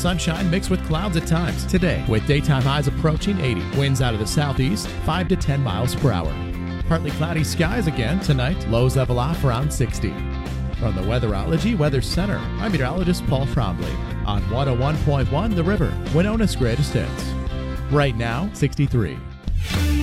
sunshine mixed with clouds at times today, with daytime highs approaching 80. Winds out of the southeast, 5 to 10 miles per hour. Partly cloudy skies again tonight. Lows level off around 60. From the Weatherology Weather Center, I'm meteorologist Paul Trombley on 101.1 The River, Winona's greatest hits. Right now, 63.